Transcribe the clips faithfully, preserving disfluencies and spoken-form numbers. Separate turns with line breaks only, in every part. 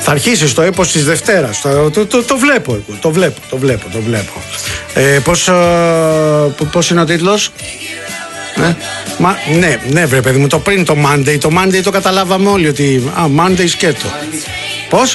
Θα αρχίσει το έπος της Δευτέρας. Το, το, το, το βλέπω, το βλέπω, το βλέπω, το βλέπω. Ε, πώς, ε, πώς είναι ο τίτλος? Ε, μα, ναι, ναι βρε παιδί μου, το πριν το Monday. Το Monday το καταλάβαμε όλοι ότι α, Monday σκέτο. Πώς?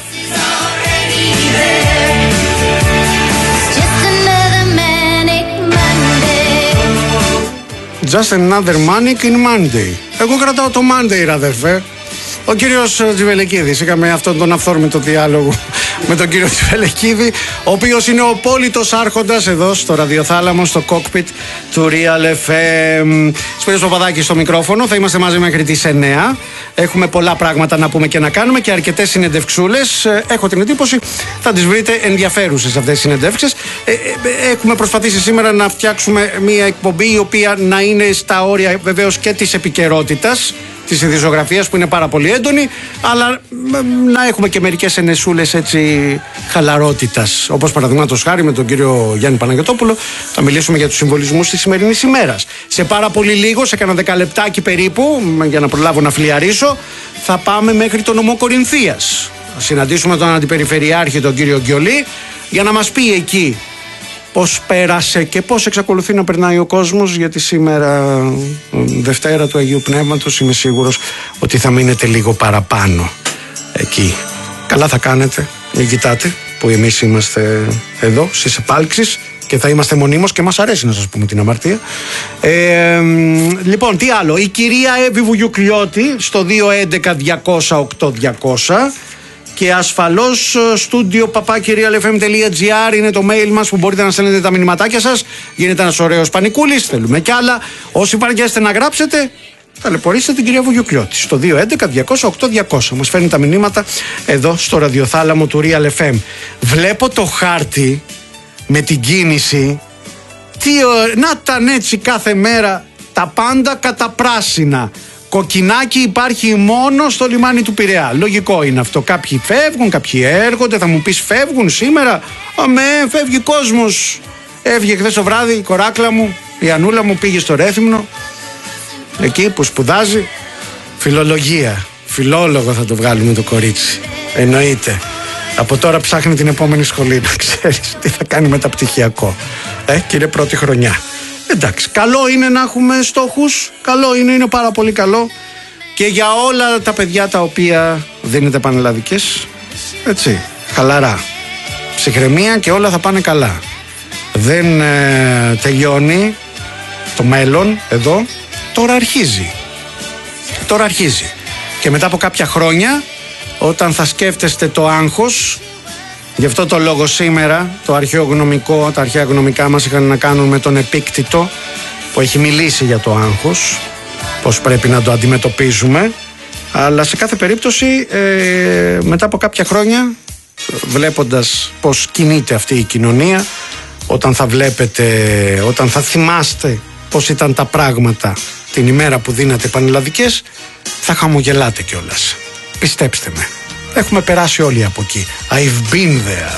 Just another manic in Monday. Εγώ κρατάω το Monday, ρε αδερφέ. Ο κύριος Τζιβελεκίδης, είχαμε αυτόν τον αυθόρμητο διάλογο με τον κύριο Τζιβελεκίδη, ο οποίος είναι ο απόλυτος άρχοντας εδώ στο ραδιοθάλαμο, στο cockpit του Real εφ εμ. Σπύρος Παπαδάκης στο μικρόφωνο, θα είμαστε μαζί μέχρι τις εννιά. Έχουμε πολλά πράγματα να πούμε και να κάνουμε και αρκετές συνεντευξούλες. Έχω την εντύπωση θα τις βρείτε ενδιαφέρουσες αυτές τις συνεντεύξεις. Έχουμε προσπαθήσει σήμερα να φτιάξουμε μια εκπομπή η οποία να είναι στα όρια βεβαίως και της επικαιρότητας, της ειδησιογραφίας που είναι πάρα πολύ έντονη, αλλά να έχουμε και μερικές ενεσούλες έτσι χαλαρότητας, όπως παραδείγματος χάρη με τον κύριο Γιάννη Παναγιωτόπουλο θα μιλήσουμε για τους συμβολισμούς της σημερινής ημέρας. Σε πάρα πολύ λίγο, σε κανένα δεκαλεπτάκι περίπου, για να προλάβω να φλιαρίσω, θα πάμε μέχρι το νομό Κορινθίας. Θα συναντήσουμε τον Αντιπεριφερειάρχη, τον κύριο Γκιολή, για να μας πει εκεί πώς πέρασε και πώς εξακολουθεί να περνάει ο κόσμος, γιατί σήμερα Δευτέρα του Αγίου Πνεύματος είμαι σίγουρος ότι θα μείνετε λίγο παραπάνω εκεί. Καλά θα κάνετε, μην κοιτάτε που εμείς είμαστε εδώ στις επάλξεις και θα είμαστε μονίμως και μας αρέσει να σας πούμε την αμαρτία. Ε, λοιπόν, τι άλλο, η κυρία Εύη Βουγιουκλιώτη στο δύο έντεκα διακόσια οκτώ διακόσια και ασφαλώς στούντιο παπάκι real f m τελεία g r είναι το mail μας που μπορείτε να στέλνετε τα μηνυματάκια σας. Γίνεται ένας ωραίος πανικούλης, θέλουμε κι άλλα. Όσοι βαριέστε να γράψετε, ταλαιπωρήστε την κυρία Βουγιουκλιώτη στο δύο έντεκα διακόσια οκτώ διακόσια. Μας φέρνει τα μηνύματα εδώ στο ραδιοθάλαμο του Real εφ εμ. Βλέπω το χάρτη με την κίνηση. Τι ω... Να ήταν έτσι κάθε μέρα τα πάντα κατά πράσινα. Κοκκινάκι υπάρχει μόνο στο λιμάνι του Πειραιά. Λογικό είναι αυτό. Κάποιοι φεύγουν, κάποιοι έρχονται. Θα μου πεις φεύγουν σήμερα? Αμέ, φεύγει κόσμος. Έβγε χθες το βράδυ η κοράκλα μου, η Ανούλα μου, πήγε στο Ρέθυμνο, εκεί που σπουδάζει φιλολογία. Φιλόλογο θα το βγάλουμε το κορίτσι. Εννοείται. Από τώρα ψάχνει την επόμενη σχολή, να ξέρεις τι θα κάνει μεταπτυχιακό. Ε, και είναι πρώτη χρονιά. Εντάξει, καλό είναι να έχουμε στόχους, καλό είναι, είναι πάρα πολύ καλό και για όλα τα παιδιά τα οποία δίνετε πανελλαδικές, έτσι, χαλαρά, ψυχραιμία και όλα θα πάνε καλά. Δεν ε, τελειώνει το μέλλον εδώ, τώρα αρχίζει, τώρα αρχίζει και μετά από κάποια χρόνια όταν θα σκέφτεστε το άγχος. Γι' αυτό το λόγο σήμερα το αρχαίο γνωμικό, τα αρχαία γνωμικά μας είχαν να κάνουν με τον Επίκτητο που έχει μιλήσει για το άγχος, πώς πρέπει να το αντιμετωπίζουμε, αλλά σε κάθε περίπτωση ε, μετά από κάποια χρόνια, βλέποντας πώς κινείται αυτή η κοινωνία, όταν θα βλέπετε, όταν θα θυμάστε πώς ήταν τα πράγματα την ημέρα που δίνατε πανελλαδικές, θα χαμογελάτε κιόλας. Πιστέψτε με. Έχουμε περάσει όλοι από εκεί. I've been there.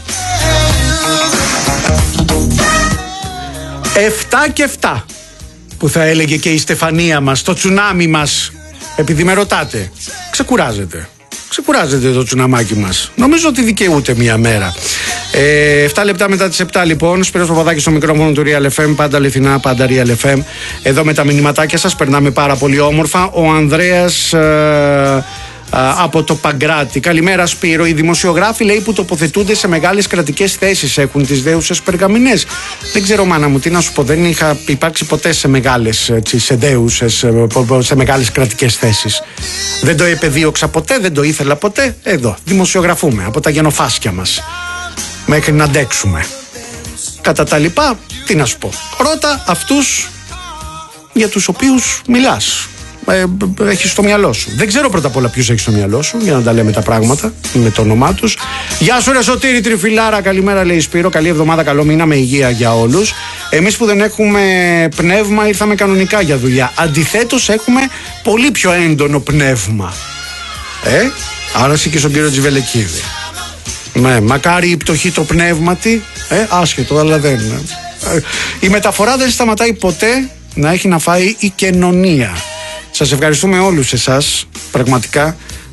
Εφτά και εφτά που θα έλεγε και η Στεφανία μας, το τσουνάμι μας. Επειδή με ρωτάτε, ξεκουράζεται. Ξεκουράζεται το τσουναμάκι μας. Νομίζω ότι δικαιούται μια μέρα. Ε, εφτά λεπτά μετά τις επτά λοιπόν. Σπύρος Παπαδάκης στο μικρόφωνο του Real εφ εμ. Πάντα αληθινά, πάντα Real εφ εμ. Εδώ με τα μηνυματάκια σας περνάμε πάρα πολύ όμορφα. Ο Ανδρέας ε, από το Παγκράτη. Καλημέρα Σπύρο. Οι δημοσιογράφοι λέει που τοποθετούνται σε μεγάλες κρατικές θέσεις έχουν τις δέουσες περγαμηνές. Δεν ξέρω μάνα μου τι να σου πω. Δεν είχα υπάρξει ποτέ σε μεγάλες, έτσι, σε δέουσες, σε μεγάλες κρατικές θέσεις. Δεν το επεδίωξα ποτέ, δεν το ήθελα ποτέ. Εδώ δημοσιογραφούμε από τα γενοφάσκια μας μέχρι να αντέξουμε. Κατά τα λοιπά, τι να σου πω. Ρώτα αυτούς για τους οποίους μιλάς. Ε, έχεις στο μυαλό σου. Δεν ξέρω πρώτα απ' όλα ποιους έχεις στο μυαλό σου, για να τα λέμε τα πράγματα με το όνομά τους. Γεια σου ρε Σωτήρη Τριφυλάρα, καλημέρα λέει Σπύρο, καλή εβδομάδα, καλό μήνα με υγεία για όλους. Εμείς που δεν έχουμε πνεύμα ήρθαμε κανονικά για δουλειά. Αντιθέτως έχουμε πολύ πιο έντονο πνεύμα. Ε, άρασε και στον κύριο Τζιβελεκίδη. Ναι, μακάρι η πτωχή το πνεύματι, ε, άσχετο, αλλά δεν. Ε, η μεταφορά δεν σταματάει ποτέ να έχει να φάει η κοινωνία. Σας ευχαριστούμε όλους εσάς, πραγματικά,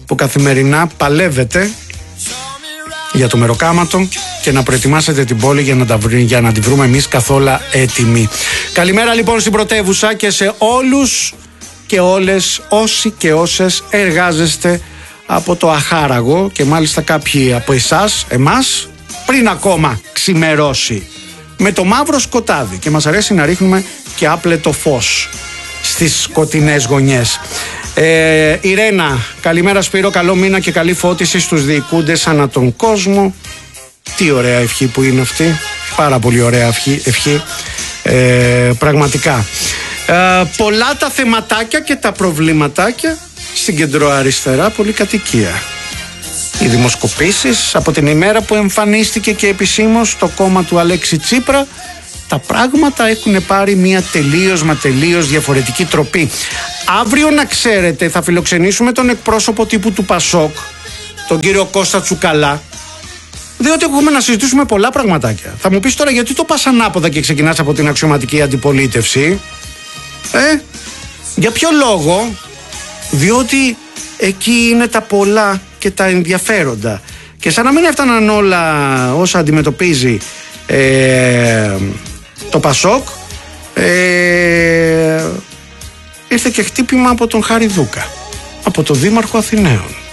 που καθημερινά παλεύετε για το μεροκάματο και να προετοιμάσετε την πόλη για να, τα βρει, για να τη βρούμε εμείς καθόλου έτοιμοι. Καλημέρα λοιπόν στην πρωτεύουσα και σε όλους και όλες όσοι και όσες εργάζεστε από το αχάραγο και μάλιστα κάποιοι από εσάς, εμάς, πριν ακόμα ξημερώσει με το μαύρο σκοτάδι και μας αρέσει να ρίχνουμε και άπλετο φως στις σκοτεινές γωνιές. Ε, Ιρένα, καλημέρα Σπύρο, καλό μήνα και καλή φώτιση στους διοικούντες ανά τον κόσμο. Τι ωραία ευχή που είναι αυτή, πάρα πολύ ωραία ευχή, ευχή. Ε, πραγματικά. Ε, πολλά τα θεματάκια και τα προβληματάκια στην κεντροαριστερά πολυκατοικία. Οι δημοσκοπήσεις από την ημέρα που εμφανίστηκε και επισήμως το κόμμα του Αλέξη Τσίπρα, τα πράγματα έχουν πάρει μια τελείως μα τελείως διαφορετική τροπή. Αύριο, να ξέρετε, θα φιλοξενήσουμε τον εκπρόσωπο τύπου του Πασόκ, τον κύριο Κώστα Τσουκαλά, διότι έχουμε να συζητήσουμε πολλά πραγματάκια. Θα μου πεις τώρα γιατί το πας ανάποδα και ξεκινάς από την αξιωματική αντιπολίτευση. Ε, για ποιο λόγο? Διότι εκεί είναι τα πολλά και τα ενδιαφέροντα. Και σαν να μην έφταναν όλα όσα αντιμετωπίζει ε, το Πασόκ, ε, ήρθε και χτύπημα από τον Χάρη Δούκα, από τον Δήμαρχο Αθηναίων.